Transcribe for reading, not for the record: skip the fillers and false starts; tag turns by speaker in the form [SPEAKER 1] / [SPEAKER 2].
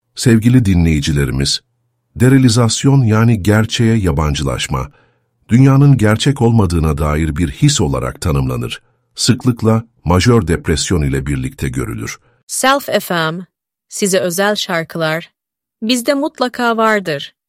[SPEAKER 1] Sevgili dinleyicilerimiz, derealizasyon yani gerçeğe yabancılaşma, dünyanın gerçek olmadığına dair bir his olarak tanımlanır. Sıklıkla majör depresyon ile birlikte görülür.
[SPEAKER 2] Self FM, size özel şarkılar, bizde mutlaka vardır.